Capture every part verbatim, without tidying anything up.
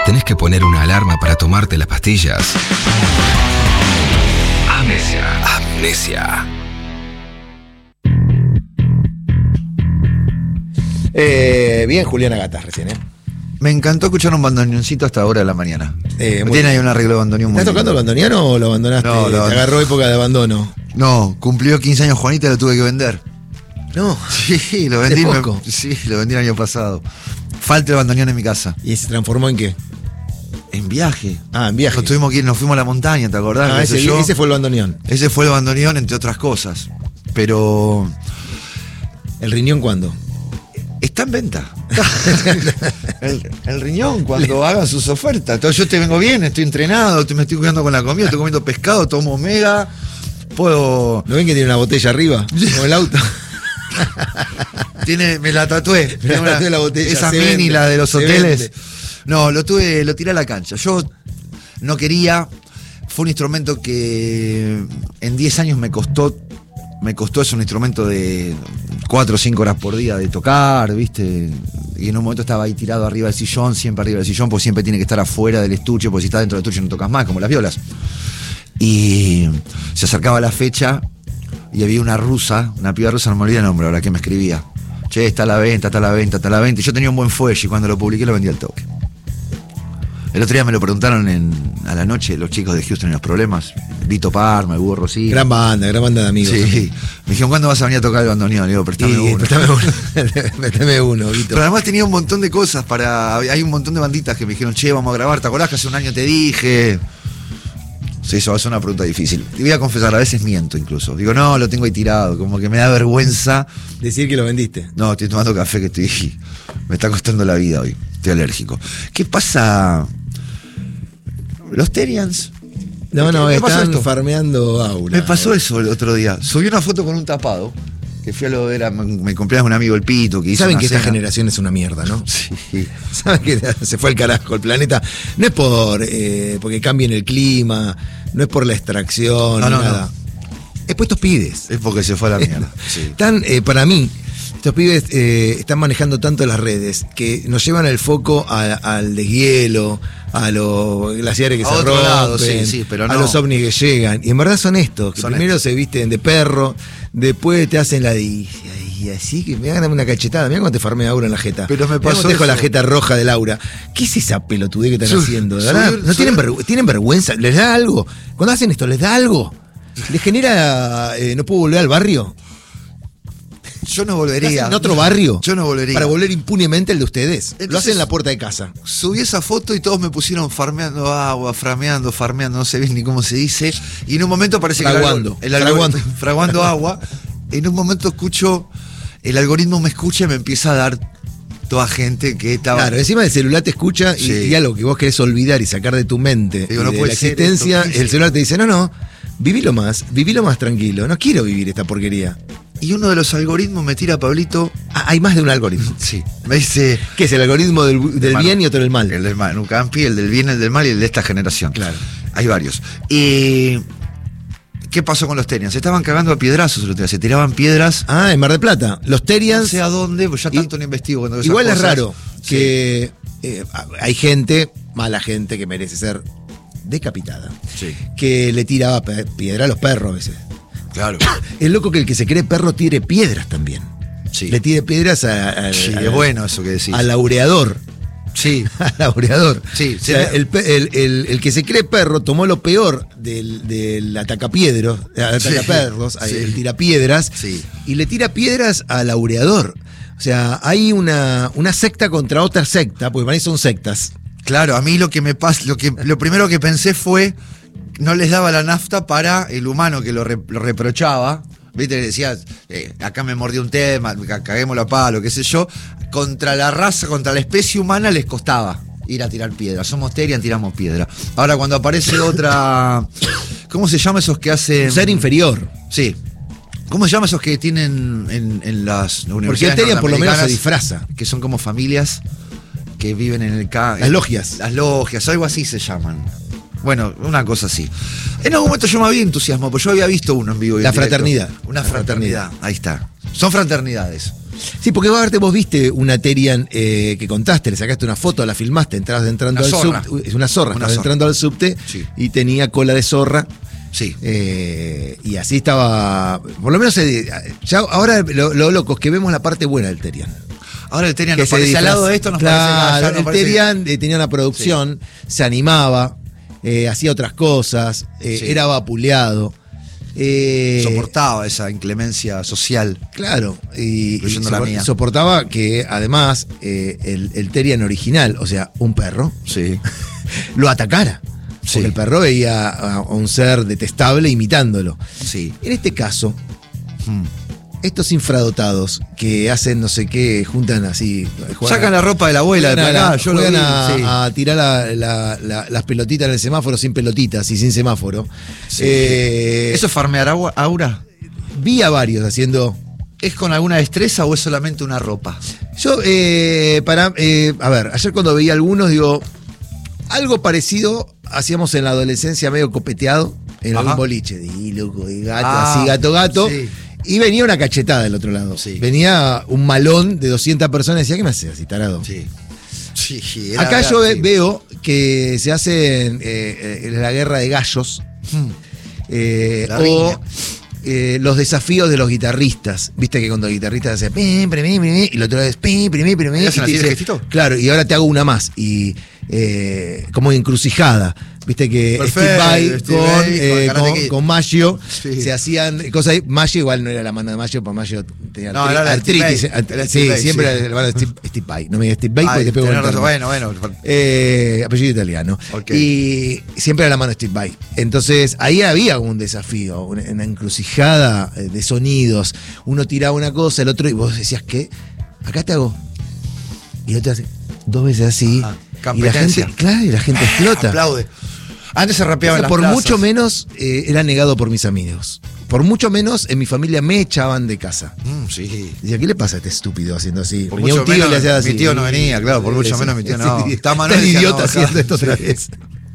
¿Tenés que poner una alarma para tomarte las pastillas? Amnesia. Amnesia. Eh, bien, Juliana Gatas recién, ¿eh? Me encantó escuchar un bandoneoncito hasta ahora de la mañana. Eh, Tiene ahí un arreglo de bandoneón muy ¿Estás tocando el lindo. bandoneón o lo abandonaste? No, lo ¿Te aband- agarró época de abandono? No, cumplió quince años Juanita y lo tuve que vender. No. Sí, lo vendí. ¿De me- poco? sí, lo vendí el año pasado. Falta el bandoneón en mi casa. ¿Y se transformó en qué? En viaje. Ah, en viaje. Nos, tuvimos que ir, nos fuimos a la montaña, ¿te acordás? Ah, ¿Qué sé ese, yo? ese fue el bandoneón. Ese fue el bandoneón, entre otras cosas. Pero ¿El riñón cuándo? está en venta. el, el riñón, cuando hagan sus ofertas. Entonces yo te vengo bien, estoy entrenado, te- me estoy cuidando con la comida, estoy comiendo pescado, tomo omega. Puedo. ¿No ven que tiene una botella arriba? Como el auto. Tiene, me la tatué. Me la Tengo tatué la botella, Esa se mini, vende, la de los se hoteles. vende. No, lo tuve, lo tiré a la cancha. Yo no quería. Fue un instrumento que en diez años me costó. Me costó, es un instrumento de cuatro o cinco horas por día de tocar, ¿viste? Y en un momento estaba ahí tirado arriba del sillón, siempre arriba del sillón, porque siempre tiene que estar afuera del estuche, porque si está dentro del estuche no tocas más, como las violas. Y se acercaba la fecha y había una rusa, una piba rusa, no me olvidé el nombre ahora, que me escribía. Che, está a la venta, está a la venta, está a la venta. Y yo tenía un buen fuelle y cuando lo publiqué lo vendí al toque. El otro día me lo preguntaron en, a la noche los chicos de Houston en Los Problemas. Lito Parma, el Hugo Rossi. Gran banda, gran banda de amigos. Sí. Me dijeron, ¿cuándo vas a venir a tocar el bandoneón? Le digo, préstame Y, uno. préstame uno. Préstame uno, Vito. Pero además tenía un montón de cosas para. Hay un montón de banditas que me dijeron, che, vamos a grabar. ¿Te acordás que hace un año te dije? Sí, eso es una pregunta difícil. Y voy a confesar, a veces miento incluso. Digo, no, lo tengo ahí tirado. Como que me da vergüenza. Decir que lo vendiste. No, estoy tomando café que estoy. Me está costando la vida hoy. Estoy alérgico. ¿Qué pasa? Los Terians. No, no, ¿Qué pasó están esto? farmeando aura. Me pasó eso el otro día. Subí una foto con un tapado. Que fui a lo de la. Me compré a un amigo el Pito. Que hizo Saben una que esta cena. generación es una mierda, ¿no? Sí. Saben que se fue al carajo el planeta. No es por eh, porque cambien el clima, no es por la extracción, No, ni no, nada. no. Es por estos pibes. Es porque se fue a la mierda. Sí. Están, eh, para mí, estos pibes eh, están manejando tanto las redes que nos llevan el foco a- al deshielo, a los glaciares que A se otro rompen, lado, sí, sí, pero a no. los ovnis que llegan. Y en verdad son estos, que Son primero estos. se visten de perro, después te hacen la de... Y, y así que me hagan una cachetada. Mira cómo te farmea Aura en la jeta. Pero me Mirá cómo pasó te dejo eso. la jeta roja de Laura. ¿Qué es esa pelotudez que están Soy- haciendo? ¿De soy- verdad? ¿No soy- tienen, vergü- tienen vergüenza? ¿Les da algo? Cuando hacen esto, ¿les da algo? ¿Les genera... eh, no puedo volver al barrio? Yo no ¿Lo volvería. hacen en otro barrio? Yo no volvería. Para volver impunemente el de ustedes. Lo Entonces- hacen en la puerta de casa. Subí esa foto y todos me pusieron farmeando agua, frameando, farmeando, no sé bien ni cómo se dice. Y en un momento parece Fraguando. que. El, algo- el algoritmo- Fraguando. fraguando agua. En un momento escucho. El algoritmo me escucha y me empieza a dar toda gente que estaba. Claro, encima el celular te escucha y, Sí. y algo que vos querés olvidar y sacar de tu mente Digo, y no de puede la ser existencia, esto, ¿qué es el celular te dice, no, no, vivilo más, vivilo más tranquilo, no quiero vivir esta porquería. Y uno de los algoritmos me tira a Pablito. Ah, hay más de un algoritmo. Sí. Me dice. ¿Qué es el algoritmo del, del Mano, bien y otro del mal? El del mal, Nucampi, el del bien, el del mal y el de esta generación. Claro. Hay varios. Y. ¿Qué pasó con los Terians? Se estaban cagando a piedrazos el otro día. Se tiraban piedras. Ah, en Mar del Plata. Los No Terians. sé a dónde, pues ya Y- tanto no investigo. cuando veo esas Igual es cosas. raro Sí. que eh, hay gente, mala gente, que merece ser decapitada, Sí. que le tiraba pe- piedra a los perros a veces. Claro. Es loco que el que se cree perro tire piedras también. Sí. Le tire piedras a- a- Sí, a- es bueno eso que decís. al laureador. Sí. Al laureador. Sí, O sea, sí. el, pe- el- el- el que se cree perro tomó lo peor del, del atacapiedros, eh, atacaperros, Sí. el tirapiedras, Sí. y le tira piedras al laureador. O sea, hay una, una secta contra otra secta, porque para mí son sectas. Claro, a mí lo que me pasa, lo que lo primero que pensé fue no les daba la nafta para el humano que lo, re- lo reprochaba. Viste, le decía, eh, acá me mordió un tema, ca- caguémoslo a palo, qué sé yo. Contra la raza, contra la especie humana les costaba ir a tirar piedra. Somos Terian, tiramos piedra. Ahora cuando aparece otra, ¿cómo se llama esos que hacen? Un ser inferior. Sí. ¿Cómo se llama esos que tienen en, en las Porque el universidades Terian por lo menos se norteamericanas, disfraza. que son como familias que viven en el ca- Las logias. Las logias, algo así se llaman. Bueno, una cosa así. En algún momento yo me había entusiasmado, porque yo había visto uno en vivo. y La en directo. fraternidad. Una La fraternidad. Ahí está. Son fraternidades. Sí, porque aparte vos viste una Terian eh, que contaste, le sacaste una foto, la filmaste, entrabas entrando Una al zorra. subte. Es una zorra, Una estabas zorra. entrando al subte Sí. y tenía cola de zorra. Sí. Eh, y así estaba. Por lo menos eh, ya ahora lo, lo loco es que vemos la parte buena del Terian. Ahora el Terian Que nos se parece disfraz- al lado de esto, nos claro, parece allá, nos el parece- Terian eh, tenía una producción, se animaba, eh, hacía otras cosas, eh, Sí. era vapuleado. Eh, soportaba esa inclemencia social. Claro, y, y Incluyendo la sopor- mía. soportaba que además eh, el, el Terian original, o sea, un perro, Sí. lo atacara. Sí. Porque el perro veía a, a un ser detestable imitándolo. Sí. En este caso, Mm. estos infradotados que hacen no sé qué, juntan así. juegan- Sacan la ropa de la abuela de juegan a, acá, la- yo lo juegan vi, a, sí. a tirar la- la- la- las pelotitas en el semáforo sin pelotitas y sin semáforo. Sí. Eh, ¿Eso es farmear agua, Aura? Vi a varios haciendo. ¿Es con alguna destreza o es solamente una ropa? Yo, eh, para. eh, a ver, ayer cuando veía algunos, digo. Algo parecido hacíamos en la adolescencia, medio copeteado, en Ajá. algún boliche. De loco, de gato, Ah, así, gato, gato. sí. Y venía una cachetada del otro lado. Sí. Venía un malón de doscientas personas y decía, ¿qué me haces así, tarado? Sí. Sí, era- Acá era- yo ve- sí. veo que se hace en, eh, en la guerra de gallos. Mm. eh, La o riña. eh, los desafíos de los guitarristas. Viste que cuando el guitarrista hace pim, pim, pim, pim, y lo otro es pim, pim, pim, pim, ¿Y y hacen te así el dice, gestito? claro, y ahora te hago una más. Y eh, como encrucijada. Viste que Perfecto, Steve Vai Steve con, Vai eh, con Karate con, Kid. con Maggio Sí. se hacían cosas ahí. Maggio igual no era la mano de Maggio, porque Maggio tenía No, artri- era la de Steve artritis. Vai. art- Era sí, Steve Vai, siempre sí. era la mano de Steve, Steve Vai. No me digas Steve Vai porque Ay, te pego tenés el razón. termo. Bueno, bueno. Eh, apellido italiano. Ok. Y siempre era la mano de Steve Vai. Entonces, ahí había un desafío, una, una encrucijada eh, de sonidos. Uno tiraba una cosa, el otro, y vos decías, ¿qué? Acá te hago. Y el otro hace dos veces así. Ah, y la competencia. gente, claro, y la gente explota. Aplaude. Antes se rapeaba en las Por plazas. mucho menos eh, era negado por mis amigos. Por mucho menos en mi familia me echaban de casa. Mm, sí. Decía, ¿qué le pasa a este estúpido haciendo así? Por Venía mucho un tío y menos, le hacía así. mi tío no venía, claro, por mucho menos mi tío no. Sí, Está Manuel, tan decía, idiota no, haciendo acá. esto otra Sí. vez.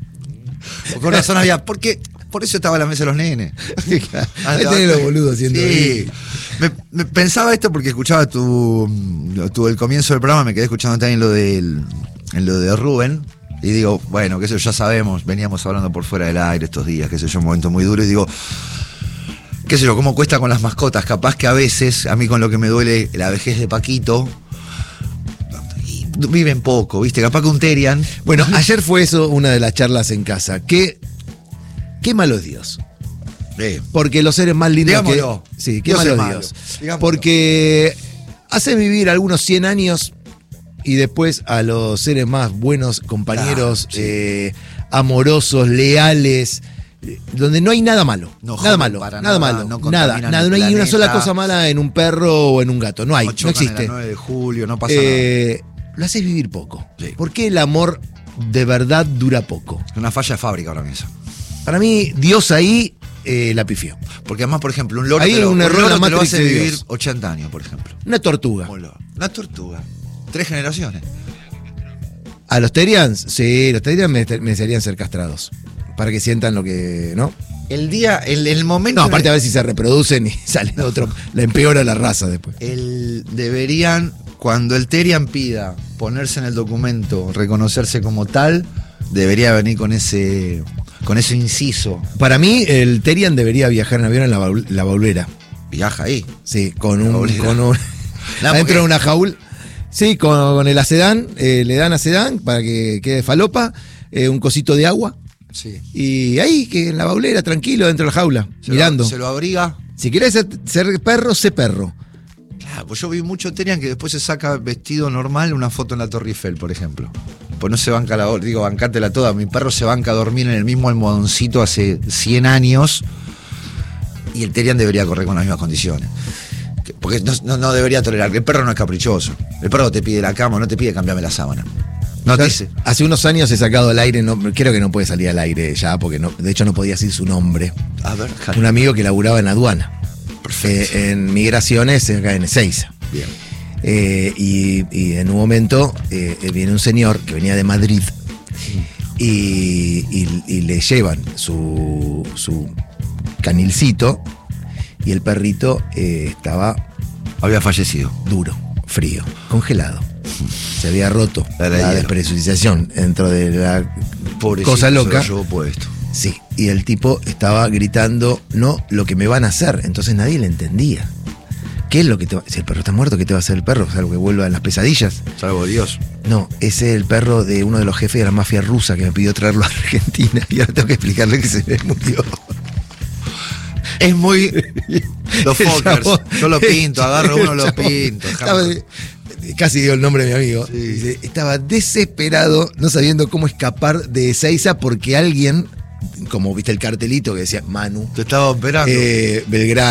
O con razón había. ¿Por qué? Por eso estaba en la mesa de los nenes. Ahí tenés los boludos haciendo Sí. ahí. Me, me pensaba esto porque escuchaba tu, tu el comienzo del programa, me quedé escuchando también lo del en lo de Rubén. Y digo, bueno, qué sé yo, ya sabemos, veníamos hablando por fuera del aire estos días, qué sé yo, un momento muy duro, y digo, qué sé yo, cómo cuesta con las mascotas, capaz que a veces, a mí con lo que me duele la vejez de Paquito, y viven poco, ¿viste? Capaz que un Terian. Bueno, ayer fue eso una de las charlas en casa. Qué, qué malo es Dios. Eh, Porque los seres más lindos Digámoslo. que. Sí, qué Dios malo es es malo. Dios. Digámoslo. Porque hace vivir algunos cien años y después a los seres más buenos, compañeros, Claro, sí. eh, amorosos, leales, eh, donde no hay nada malo. No nada joden malo, para nada, nada, malo. no nada, contaminan nada. el No hay una planeta. sola cosa mala en un perro o en un gato. No hay, no, chocan en existe. la nueve de julio, no pasa Eh, lo haces vivir poco. Sí. ¿Por qué el amor de verdad dura poco? nada. Una falla de fábrica ahora mismo. Para mí, Dios ahí eh, la pifió. Porque además, por ejemplo, un loro, Ahí te lo, un un error en loro la te lo Matrix hace de vivir Dios. ochenta años, por ejemplo. Una tortuga. Un loro. Una tortuga. Tres generaciones. A los Terians, sí, los Terians me- merecerían ser castrados. Para que sientan lo que. ¿No? El día, el, el momento. No, aparte a de- ver si se reproducen y sale otro. Le empeora la raza después. el, deberían, cuando el Terian pida ponerse en el documento, reconocerse como tal, debería venir con ese con ese inciso. Para mí, el Terian debería viajar en avión en la, baul- la baulera. Viaja ahí. Sí, con un. Baulera. Con un No, adentro porque- de una jaula. Sí, con, con el acedán. eh, le dan acedán para que quede falopa. eh, un cosito de agua. Sí. Y ahí, que en la baulera, tranquilo, dentro de la jaula, Se mirando. Lo, se lo abriga. Si querés ser, ser perro, sé perro. Claro, pues yo vi mucho Terian que después se saca vestido normal una foto en la Torre Eiffel, por ejemplo. Pues no se banca la. Digo, bancátela toda. Mi perro se banca a dormir en el mismo almohadoncito hace cien años. Y el Terian debería correr con las mismas condiciones. Que- Porque no, no- no debería tolerar. El perro no es caprichoso. El perro te pide la cama, no te pide cambiarme la sábana. No te Ya dice. Hace unos años he sacado al aire, no, creo que no puede salir al aire ya, porque no, de hecho no podía decir su nombre. A ver, Jale. Un amigo que laburaba en aduana, Perfecto. eh, en migraciones acá en Ezeiza. Bien. Eh, y, y en un momento eh, viene un señor que venía de Madrid y, y- y le llevan su, su canilcito y el perrito eh, estaba Había fallecido. Duro, frío, congelado. Se había roto La la, de hielo. despresurización dentro de la Pobrecito, cosa loca. se lo llevó puesto. Sí, y el tipo estaba gritando, no, lo que me van a hacer. Entonces nadie le entendía. ¿Qué es lo que te va? Si el perro está muerto, ¿qué te va a hacer el perro? ¿Salvo que vuelva en las pesadillas? Salvo Dios. No, ese es el perro de uno de los jefes de la mafia rusa que me pidió traerlo a Argentina. Y ahora tengo que explicarle que se me murió. Es muy. Los El fuckers. chabón- Yo lo pinto, agarro el uno, lo chabón pinto. estaba- casi dio el nombre de mi amigo. Sí. Dice, estaba desesperado, no sabiendo cómo escapar de Ezeiza porque alguien, como viste el cartelito que decía Manu, Te estaba operando. eh, Belgrano.